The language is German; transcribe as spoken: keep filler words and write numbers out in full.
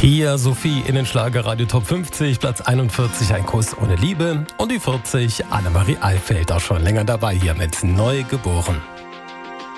Hier Sophie in den Schlagerradio Top fünfzig, Platz einundvierzig, ein Kuss ohne Liebe. Und die vierzig, Annemarie Alfeld, auch schon länger dabei hier mit Neugeboren.